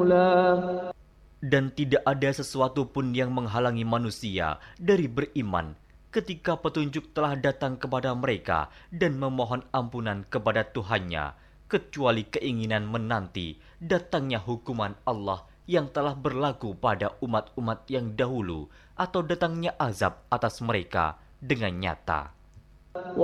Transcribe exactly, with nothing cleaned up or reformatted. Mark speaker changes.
Speaker 1: Dan tidak ada sesuatu pun yang menghalangi manusia dari beriman ketika petunjuk telah datang kepada mereka dan memohon ampunan kepada Tuhannya, kecuali keinginan menanti datangnya hukuman Allah yang telah berlaku pada umat-umat yang dahulu atau datangnya azab atas mereka dengan nyata.